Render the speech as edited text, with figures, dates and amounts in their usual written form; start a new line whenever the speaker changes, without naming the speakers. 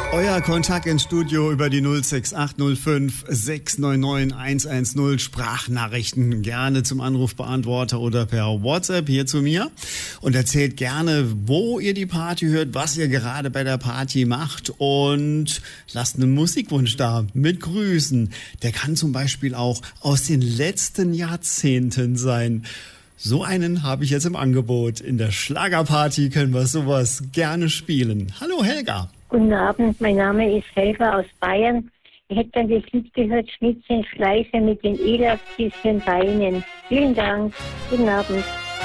Euer Kontakt ins Studio über die 06805 699 110. Sprachnachrichten gerne zum Anrufbeantworter oder per WhatsApp hier zu mir. Und erzählt gerne, wo ihr die Party hört, was ihr gerade bei der Party macht und lasst einen Musikwunsch da mit Grüßen. Der kann zum Beispiel auch aus den letzten Jahrzehnten sein. So einen habe ich jetzt im Angebot. In der Schlagerparty können wir sowas gerne spielen. Hallo Helga.
Guten Abend, mein Name ist Helga aus Bayern. Ich hätte dann das Lied gehört, Schnitzchen Schleife mit den elastischen Beinen. Vielen Dank, guten Abend.